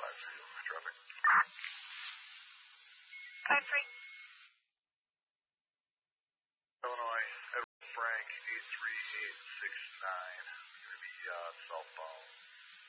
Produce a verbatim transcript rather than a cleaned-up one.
five zero, traffic. five three. Illinois, Edward Frank, eight three eight six nine. Going to be uh, southbound.